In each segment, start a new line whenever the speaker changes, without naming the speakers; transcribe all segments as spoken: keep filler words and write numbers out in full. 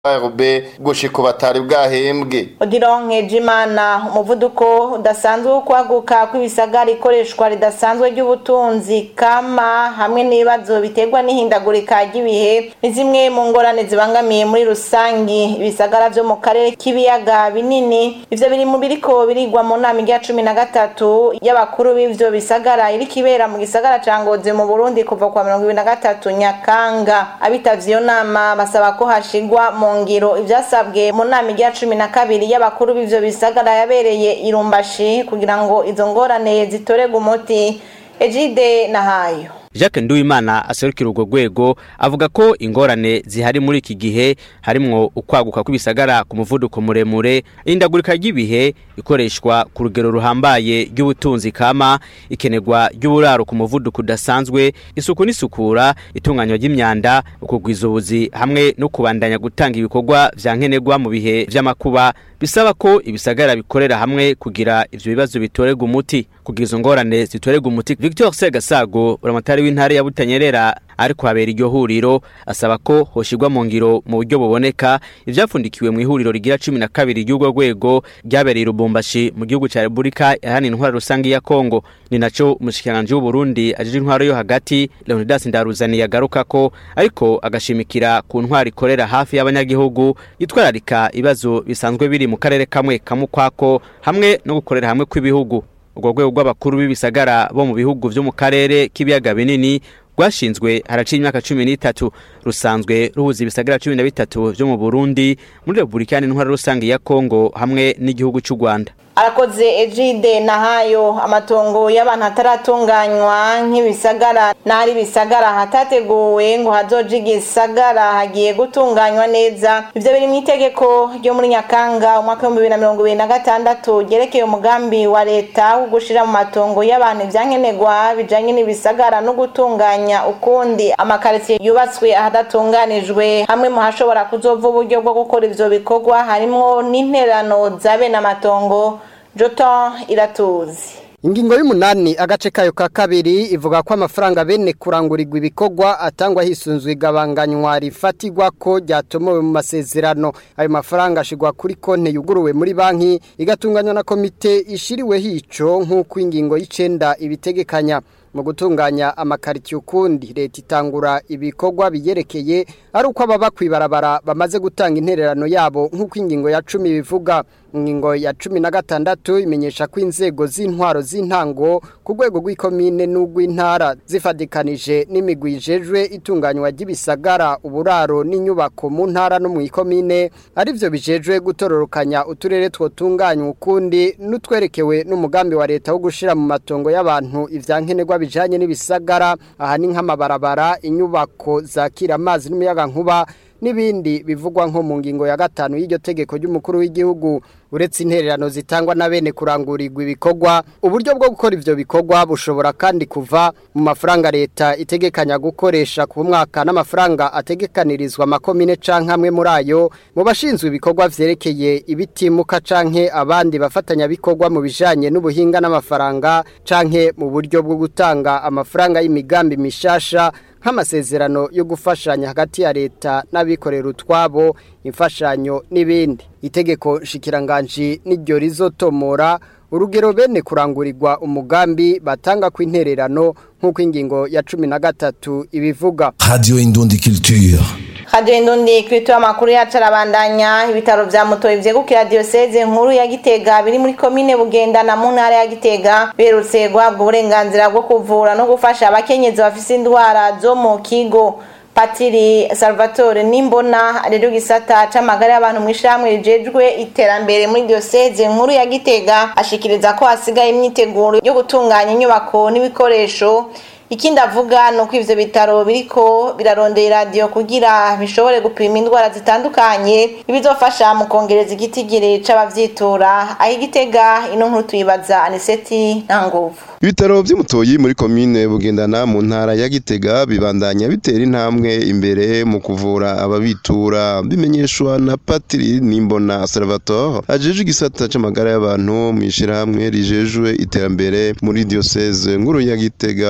A R B gushika batari bwahembwe.
Odironke Jimana umuvuduko udasanzwe kwaguka kw'ibisagara ikoreshwa ridasanzwe ry'ubutunzi kama hamwe n'ibibazo biterwa n'ihindagurika ry'ibihe ni zimwe mu ngorane zibangamiye muri rusangi ibisagara vyo mu karere k'ibiyaga binini. Ivyo biri mu biriko birigwa mu nama ya cumi na gatatu y'abakuru b'ivyo bisagara iri kibera mu gisagara ca Ngozi mu Burundi kuva kwa mirongo ibiri na gatatu Nyakanga. Abitavye iyo nama basaba ko hashigwa mu ngiro ivyasabwe mu nama ya cumi na kabiri y'abakuru b'ivyo bisagara yabereye Irumbashi kugira ngo izo ngorane zitorerwe umuti. Ejide Nahayo
Jacques Nduwimana aserukira urwo rwego avuga ko ingorane zihari muri iki gihe harimwo ukwaguka kw'ibisagara ku muvuduko muremure, indagurika ry'ibihe ikoreshwa ku rugero ruhambaye ry'ubutunzi kama, ikenerwa ry'uburaro ku muvuduko udasanzwe, isuku n'isukura, itunganywa ry'imyanda, ukugwiza ubuzi hamwe no kubandanya gutanga ibikorwa vyankenerwa mu bihe vy'amakuba bisaba ko ibisagara bikorera hamwe kugira ivyo bibazo bitorerwa umuti. Kugira izo ngorane zitorerwa umuti, Victor Segasago uramatari w'intare ya Butanyerera ariko habera iryo huriro asaba ko hoshigwa mu ngiro mu buryo buboneka ivyafundikiwe mu ihuriro rigira cumi na kabiri ry'urwo rwego ryabereye Lubumbashi mu gihugu ca Repubulika Iharanira Intwaro Rusangi ya Kongo. Ni naco umushikiranganje w'u Burundi ajije intwaro yo hagati Leonidas Ndaruzani yagaruka ko ariko agashimikira ku ntwaro ikorera hafi y'abanyagihugu yitwararika ibibazo bisanzwe biri mu karere kamwe kamukwako hamwe no gukorera hamwe kw'ibihugu. Urwo rwego rw'abakuru b'ibisagara bo mu bihugu vyo mu karere k'ibiyaga binini rwashinzwe haraciye imyaka cumi n'itatu, rusanzwe ruhuza ibisagara cumi na bitatu vyo mu Burundi muri Repubulika Iharanira Intwaro Rusangi ya Kongo hamwe n'igihugu cy'u Rwanda.
Arakoze Ejide Nahayo. Amatongo y'abantu ataratunganywa nk'ibisagara nari bisagara hatateguwe ngo hazoje igisagara hagiye gutunganywa neza. Ivyo biri mu itegeko ryo muri Nyakanga umwaka wa bibiri na mirongo ibiri na gatandatu gerekeye umugambi wa leta wo gushira mu matongo y'abantu ivyankenerwa bijanye n'ibisagara no gutunganya ukundi amakaritiye yubatswe ahadatunganijwe. Hamwe mu hashobora kuzova uburyo bwo gukora ivyo bikorwa harimo n'interano zabe n'amatongo. Joton Iratuzi.
Ingingo y'umunani agace kayo ka kabiri ivuga ko amafaranga bene kurangurirwa ibikorwa atangwa hisunzwe igabanganywa rifatirwa ko ryatomowe mu masezerano. Ayo mafaranga ashigwa kuri konte yuguruwe muri banki igatunganywa na komite ishiriwe hico nk'uko ingingo y'icenda ibitegekanya. Mu gutunganya amakaritiye ukundi leta itangura ibikorwa biyerekeye ari uko ababa kwibarabara bamaze gutanga intererano yabo nk'uko ingingo ya cumi bivuga. Ingingo ya cumi na gatandatu imenyesha ko inzego z'intwaro z'intango ku rwego rw'ikomine n'urw'intara zifadikanije n'imigwi ijejwe itunganywa ry'ibisagara uburaro n'inyubako mu ntara no mu ikomine arivyo bijejwe gutororokanya uturere twotunganywa ukundi n'utwerekewe n'umugambi wa leta wo gushira mu matongo y'abantu ivyankenerwa bijanye n'ibisagara aha ni nk'amabarabara, inyubako zakira amazi n'umuyaga nkuba n'ibindi bivugwa nko mu ngingo ya gatanu y'iryo tegeko ry'umukuru w'igihugu. Uretse intererano zitangwa na bene kurangurirwa ibikorwa, uburyo bwo gukora ivyo bikorwa bushobora kandi kuva mu mafaranga leta itegekanya gukoresha ku mwaka n'amafaranga ategekanirizwa makomine canke amwe muri ayo mu bashinzwe ibikorwa vyerekeye ibitimuka canke abandi bafatanya bikorwa mu bijanye n'ubuhinga n'amafaranga canke mu buryo bwo gutanga amafaranga y'imigambi mishasha nk'amasezerano yo gufashanya hagati ya leta n'abikorera utwabo, imfashanyo n'ibindi. Itegeko nshikiranganji n'iryo rizotomora urugero bene kurangurirwa umugambi batanga ku intererano nk'uko ingingo ya cumi na gatatu ibivuga.
Radio Indundi Culture.
Radio Indundi Culture amakuru yacarabandanya. Ibitaro vya Mutoyi vyegukira diocese nkuru ya Gitega biri muri komine Bugendana mu ntara ya Gitega berutse guhabwa uburenganzira bwo kuvura no gufasha abakenyezi bafise indwara zo mu kigo. Patiri Salvatore Nimbona rero gisata c'amagara y'abantu mwishamwe rijejwe iterambere muri diocese nkuru ya Gitega ashikiriza ko hasigaye imyiteguro yo gutunganya inyubako n'ibikoresho. Ikindi avuga no kw'ivyo bitaro biriko birarondera radio kugira bishobore gupima indwara zitandukanye ibizofasha mu kongereza igitigire c'abavyitura. Aho Gitega ino nkuru tuyibaza Aniseti Ntangovu.
Ibitaro vy'Umutoyi muri komine Bugendana mu ntara ya Gitega bibandanya bitera intambwe imbere mu kuvura ababitura bimenyeshwa na Patiri Nimbona Salvatore ajeje igisata c'amagara y'abantu mwishirahamwe rijejwe iterambere muri diocese nkuru ya Gitega.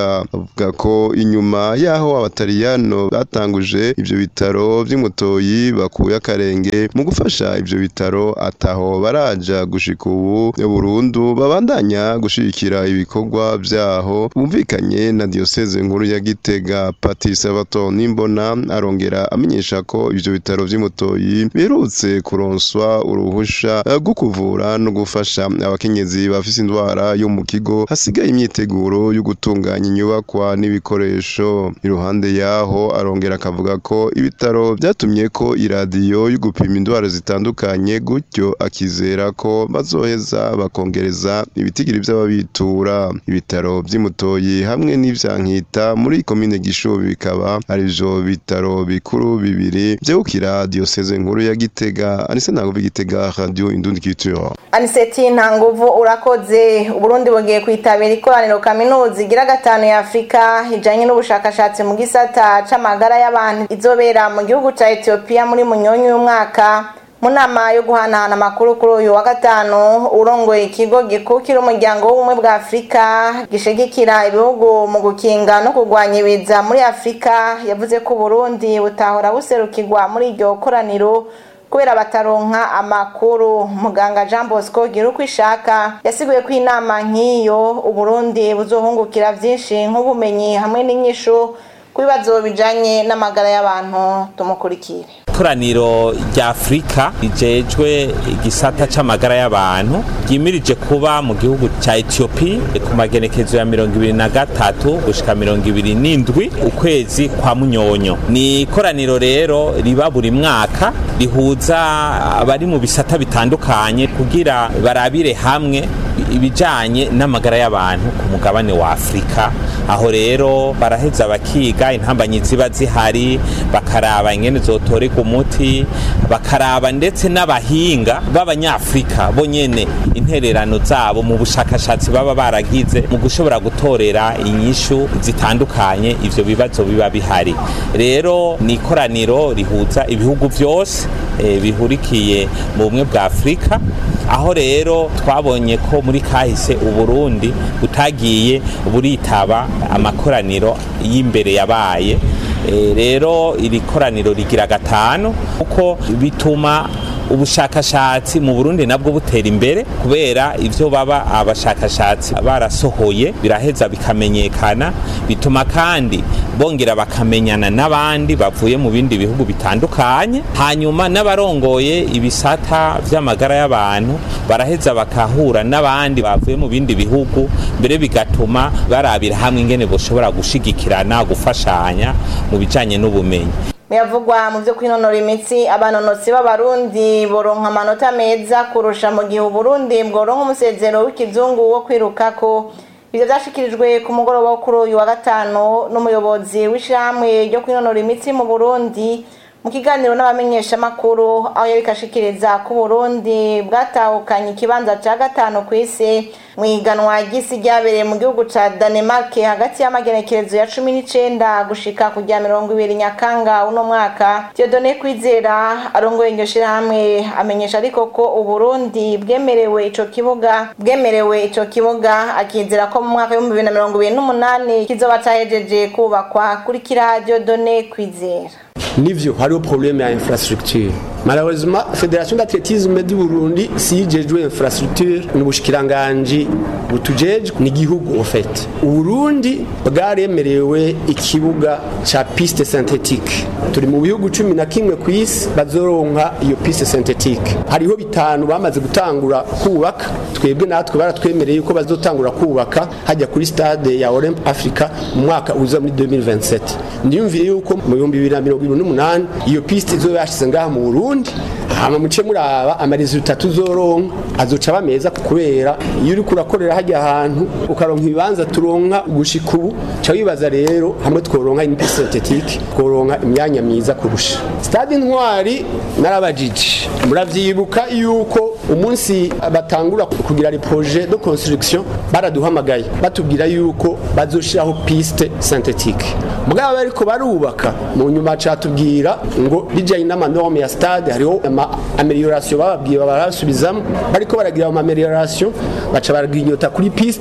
avuga ko inyuma yaho abataliyano batanguje ivyo bitaro vy'Imutoyi bakuye akarenge mu gufasha ivyo bitaro ataho baraja gushika ubu burundu babandanya gushigikira ibikorwa vyaho bumvikanye na diocese nkuru ya Gitega. Patiri Salvatore Nimbona arongera amenyesha ko ivyo bitaro vy'Imutoyi biherutse kuronswa uruhusha rwo kuvura no gufasha abakenyezi bafise indwara yo mu kigo hasigaye imyiteguro yo gutunganya inyubakwa n'ibikoresho. Iruhande yaho arongera akavuga ko ibitaro vyatumye ko iradiyo yo gupima indwara zitandukanye, gutyo akizera ko bazoheza bakongereza ibitigiri vy'ababitura. Ibitaro vy'Imutoyi hamwe n'ivyankita muri komine Gishubi bikaba arivyo bitaro bikuru bibiri vyegukira diocese nkuru ya Gitega. Anise Ntanguvu, Gitega, Radio Indundi Culture.
Aniseti Ntanguvu urakoze. Uburundi bugiye kwitabira ikoraniro kaminuza igira gatanu ya Afrika ijanye n'ubushakashatsi mu gisata c'amagara y'abantu izobera mu gihugu ca Ethiopia muri Munyonyi y'umwaka. Mu nama yo guhanahana amakuru kuri uyu wa gatanu, urongoye ikigo gikukira umuryango w'ubumwe bwa Afrika gishigikira ibihugu mu gukinga no kurwanya ibiza muri Afrika yavuze ko Burundi butahora buserukirwa muri iryo koraniro kubera bataronka amakuru. Muganga Jean Bosco Girukwishaka yasiguye ko inama nk'iyo Uburundi buzohungukira vyinshi nk'ubumenyi hamwe n'inyishu kubibazo bijanye n'amagara y'abantu. Tumukurikire.
Ikoraniro rya Afrika rijejwe igisata c'amagara y'abantu ryimirije kuba mu gihugu ca Ethiopia ku magenekezo ya mirongo ibiri na gatatu gushika mirongo ibiri n'indwi ukwezi kwa Munyonyo. Ni ikoraniro rero riba buri mwaka rihuza abari mu bisata bitandukanye kugira barabire hamwe ibijanye n'amagara y'abantu ku mugabane wa Afrika. Aho rero baraheza bakiga intambanyi ziba zihari, bakaraba ingene zotoreka umuti, bakaraba ndetse n'abahinga b'abanyafrika bonyene intererano zabo mu bushakashatsi baba baragize mu gushobora gutorera inyishu zitandukanye ivyo bibazo biba bihari. Rero ni ikoraniro rihuza ibihugu vyose e, bihurikiye mu bumwe bwa Afrika, aho rero twabonye ko muri kahise Uburundi butagiye buritaba amakoraniro y'imbere yabaye. E, rero iri koraniro rigira gatanu kuko bituma ubushakashatsi mu Burundi nabwo butera imbere kubera ivyo baba abashakashatsi barasohoye biraheza bikamenyekana, bituma kandi bongera bakamenyana n'abandi bavuye mu bindi bihugu bitandukanye. Hanyuma n'abarongoye ibisata vy'amagara y'abantu baraheza bakahura n'abandi bavuye mu bindi bihugu, mbere bigatuma barabira hamwe ingene boshobora gushigikirana gufashanya mu bijanye n'ubumenyi.
Muyavugwa mu byo kwinonora imitsi, abanonotsi b'abarundi boronka amanota meza kurusha mu gihe Burundi bworonka umusezero w'ikizungu wo kwirukako. Ivyo vyashikirijwe ku mugoroba wo kuri uyu wa gatanu n'umuyobozi w'ishamwe ryo kwinonora imitsi mu Burundi mu kiganiro n'abamenyesha makuru, aho yarikashikiriza ku Burundi bwatahukanye ikibanza ca gatanu kw'isi mu iganwa ry'isi ryabereye mu gihugu ca Danemark hagati y'amagenekerezo ya cumi n'icenda gushika ku rya mirongo ibiri Nyakanga uno mwaka. Dieudonné Kwizera arongoye iryo shirahamwe amenyesha ariko ko Uburundi bwemerewe ico kibuga bwemerewe ico kibuga akizera ko mu mwaka w'ibihumbi bibiri na mirongo ibiri n'umunani kizoba cahejeje kubakwa. Kuri kira Dieudonné Kwizera.
Nivyo hariho problème ya infrastructure. Malheureusement Fédération d'athlétisme du Burundi si jejwe infrastructure n'ubushikiranganje butujeje ni gihugu en fait. Uburundi bwaremerewe ikibuga ca piste synthétique. Turi mu bihugu cumi na kimwe kw'isi bazoronka iyo piste synthétique. Hariho bitanu bamaze gutangura kubaka, twebwe natwe baratwemereye yuko bazotangura kubaka hajya kuri stade ya Olympe Africa mu mwaka uza muri deux mille vingt-sept. Ndiyumviye yuko mu bihumbi bibiri na mirongo ibiri n'umunani iyo piste izo yashize ngaha mu Burundi, hama muce muraba amaresultat tuzoronka azoca bameza kubera iyo uri kurakorera hajya ahantu ukaronka ibibanza turonka gushika ubu ca wibaza rero hamwe tworonka une piste synthétique tworonka imyanya myiza kurusha. Stade Intwari narabajije muravyibuka yuko umunsi batangura kugira les projets de construction baraduhamagaye batubwira yuko bazoshiraho piste synthétique, mugabo bariko barubaka mu nyuma catubwira ngo bijanye n'amanorme ya stade hariho ama amélioration bababwiye barasubizamo bariko baragira ama amélioration baca baraginyota kuri piste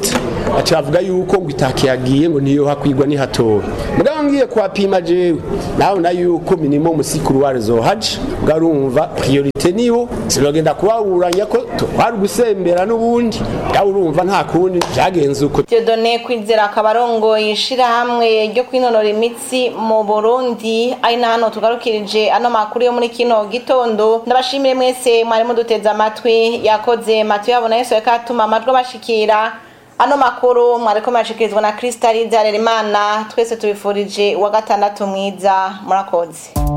aca bavuga yuko ngo itakiyagiye ngo niyo hakwigwa ni hatora mugabo ngiye kwapima jewe nawe na yuko minimum sikuruware zohaje ugarumva priorite niyo sinogenda kubaburanya ko twari gusembera n'ubundi yawe urumva nta kundi byagenze uko
Dieudonné Kwizera akabarongo yishira hamwe ryo kwinonora imitsi mu Burundi ari na hano tugarukirije ano makuru yo muri kino gitondo ndabashimire mwese mwari muduteza amatwi yakoze Mathieu yabona Yesu yakatuma amatwi bashikira ano makuru mwariko mashikirizwa na Crystal Harerimana twese tubifurije wa gatandatu mwiza murakoze